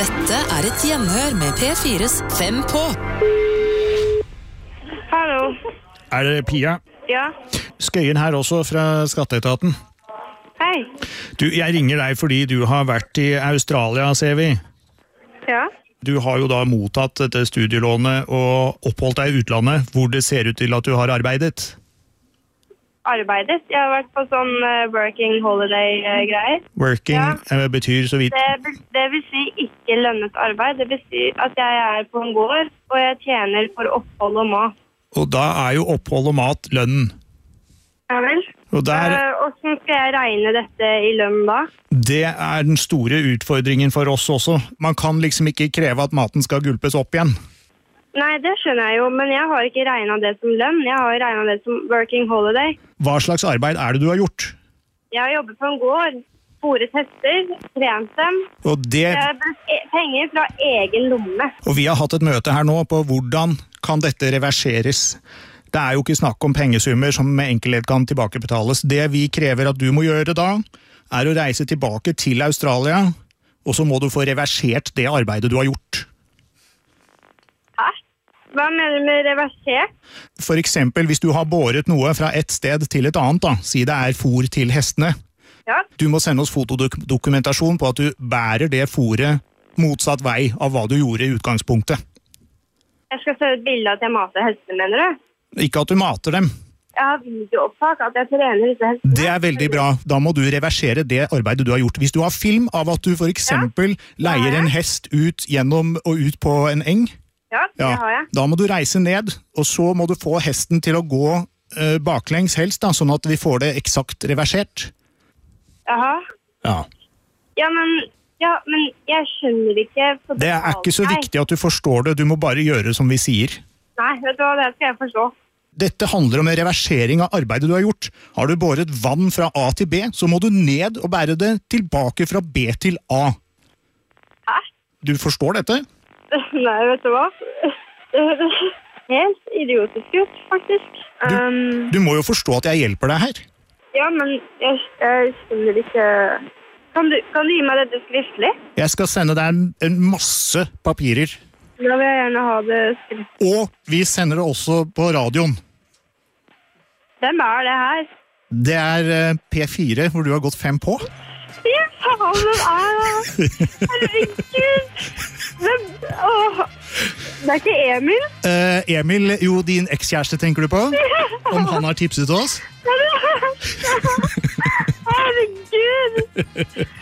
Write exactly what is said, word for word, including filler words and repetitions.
Dette er et gjenhør med P fires Fem på. Hallo. Er det Pia? Ja. Skøyen her også fra Skatteetaten. Hei. Du, jeg ringer deg fordi du har vært i Australia, ser vi. Ja. Du har jo da mottatt dette studielånet og oppholdt deg i utlandet, hvor det ser ut til at du har arbeidet. Arbeidet? Jeg har vært på sånn uh, working holiday-greier. Uh, working ja. uh, betyr så vidt... Det, det vil si ikke lønnet arbeid. Det vil si at jeg er på en gård, og jeg tjener for opphold og mat. Og da er jo opphold og mat lønnen. Ja vel. Og der... Uh, hvordan skal jeg regne dette i lønn da? Det er den store utfordringen for oss også. Man kan liksom ikke kreve at maten skal gulpes opp igjen. Nei, det skjønner jeg jo, men jeg har ikke regnet det som lønn. Jeg har regnet det som working holiday. Hva slags arbeid er det du har gjort? Jeg har jobbet på en gård, sporet hester, trent dem. Og det... Jeg har brukt penger fra egen lomme. Og vi har hatt et møte her nå på hvordan kan dette reverseres. Det er jo ikke snakk om pengesummer som med enkelhet kan tilbakebetales. Det vi krever at du må gjøre da, er å reise tilbake til Australia, og så må du få reversert det arbeidet du har gjort. Hva mener du med reversert? For eksempel hvis du har båret noe fra et sted til et annet, da, si det er fôr til hestene. Ja. Du må sende oss fotodokumentasjon på at du bærer det fôret motsatt vei av hva du gjorde i utgangspunktet. Jeg skal se et bilde at jeg mater hestene, mener du? Ikke at du mater dem. Jeg har videoopptak at jeg trener disse hestene. Det er veldig bra. Da må du reversere det arbeidet du har gjort. Hvis du har film av at du for eksempel ja. leier en hest ut gjennom og ut på en eng, Ja, det ja, har jeg. Da må du reise ned, og så må du få hesten til å gå uh, baklengs helst, da, sånn at vi får det eksakt reversert. Jaha. Ja. Ja, men, ja, men jeg skjønner ikke... Det er ikke så viktig at du forstår det, du må bare gjøre som vi sier. Nei, vet du hva, det skal jeg forstå. Dette handler om en reversering av arbeidet du har gjort. Har du båret vann fra A til B, så må du ned og bære det tilbake fra B til A. Hæ? Du forstår dette? Nei, vet du hva? Det høres helt idiotisk ut, faktisk. Du, um, du må jo forstå at jeg hjelper deg her. Ja, men jeg, jeg skjønner ikke... Kan du, kan du gi meg dette skriftlig? Jeg skal sende deg en, en masse papirer. Da vil jeg gjerne ha det skriftlig. Og vi sender det også på radioen. Hvem er det her? Det er uh, P fire, hvor du har gått fem på. Ja, faen, hvem er det? Herregud! Hvem? Åh. Det er ikke Emil? Uh, Emil, jo, din ekskjæreste tenker du på? Om han har tipset oss? Herregud!